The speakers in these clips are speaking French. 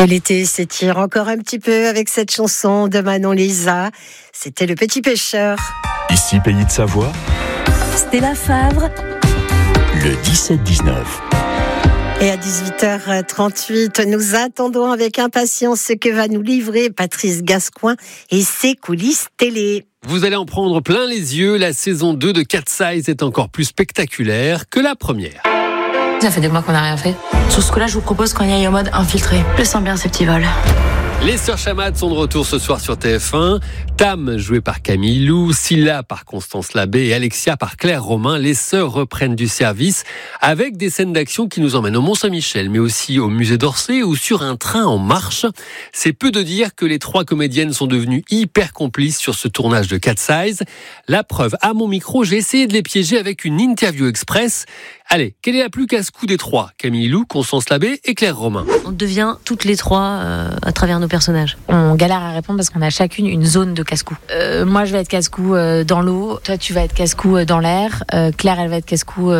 Et l'été s'étire encore un petit peu avec cette chanson de Manon Lisa. C'était Le Petit Pêcheur. Ici, Pays de Savoie, Stella Favre. le 17-19. Et à 18h38, nous attendons avec impatience ce que va nous livrer Patrice Gascoin et ses coulisses télé. Vous allez en prendre plein les yeux, la saison 2 de Cat Size est encore plus spectaculaire que la première. Ça fait des mois qu'on n'a rien fait. Sur ce coup-là, je vous propose qu'on y aille en mode infiltré. Je sens bien ces petits vols. Les sœurs Chamat sont de retour ce soir sur TF1. Tam, jouée par Camille Lou, Scylla par Constance Labbé et Alexia par Claire Romain. Les sœurs reprennent du service avec des scènes d'action qui nous emmènent au Mont-Saint-Michel, mais aussi au musée d'Orsay ou sur un train en marche. C'est peu de dire que les trois comédiennes sont devenues hyper complices sur ce tournage de Cat Size. La preuve, à mon micro, j'ai essayé de les piéger avec une interview express. Allez, quelle est la plus casse-cou des trois ? Camille Lou, Constance Labbé et Claire Romain. On devient toutes les trois à travers nos personnages. On galère à répondre parce qu'on a chacune une zone de casse-cou. Moi, je vais être casse-cou dans l'eau. Toi, tu vas être casse-cou dans l'air. Claire, elle va être casse-cou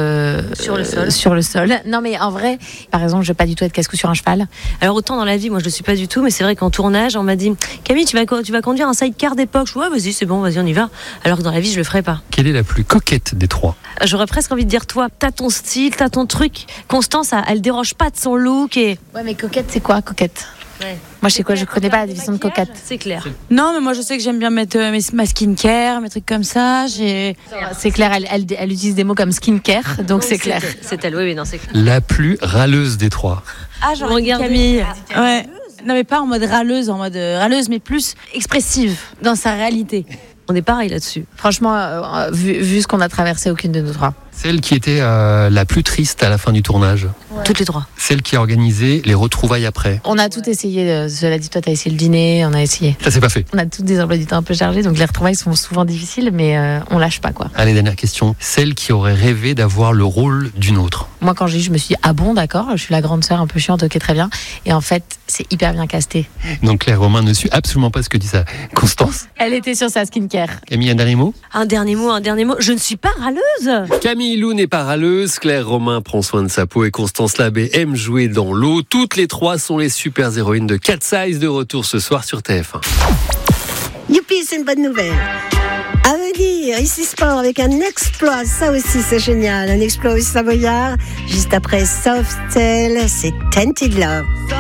sur le sol. Non, mais en vrai, par exemple, je vais pas du tout être casse-cou sur un cheval. Alors autant dans la vie, moi je le suis pas du tout, mais c'est vrai qu'en tournage, on m'a dit Camille, tu vas conduire un sidecar d'époque. Je dis, ouais, vas-y, c'est bon, vas-y, on y va. Alors que dans la vie, je le ferai pas. Quelle est la plus coquette des trois ? J'aurais presque envie de dire toi, t'as ton style, t'as ton truc. Constance, elle déroge pas de son look et. Ouais, mais coquette, c'est quoi, coquette ? Ouais. Moi, je sais quoi, je connais pas la définition de coquette. C'est clair. Non, mais moi je sais que j'aime bien mettre ma skincare, mes trucs comme ça. C'est clair, elle utilise des mots comme skincare, donc c'est clair. C'est elle, oui, non, c'est clair. La plus râleuse des trois. Ah, genre Camille. Ouais. Non, mais pas en mode râleuse, mais plus expressive dans sa réalité. On est pareil là-dessus. Franchement, vu ce qu'on a traversé, aucune de nous trois. Celle qui était la plus triste à la fin du tournage. Ouais. Toutes les trois. Celle qui a organisé les retrouvailles après. On a tout essayé. Cela dit, toi, t'as essayé le dîner, on a essayé. Ça, c'est pas fait. On a toutes des emplois du temps un peu chargés, donc les retrouvailles sont souvent difficiles, mais on lâche pas, quoi. Allez, dernière question. Celle qui aurait rêvé d'avoir le rôle d'une autre. Moi, quand j'ai eu, je me suis dit, ah bon, d'accord, je suis la grande sœur un peu chiante, ok, très bien. Et en fait, c'est hyper bien casté. Donc Claire Romain ne suit absolument pas ce que dit ça. Constance. Elle était sur sa skincare. Camille, un dernier mot ? Un dernier mot. Je ne suis pas râleuse. Camille Lou n'est pas râleuse, Claire Romain prend soin de sa peau et Constance Labbé aime jouer dans l'eau. Toutes les trois sont les super héroïnes de Cat Size, de retour ce soir sur TF1. Youpi, c'est une bonne nouvelle. À venir, ici Sport avec un exploit, ça aussi c'est génial, un exploit au Savoyard. Juste après Softel, c'est Tainted Love.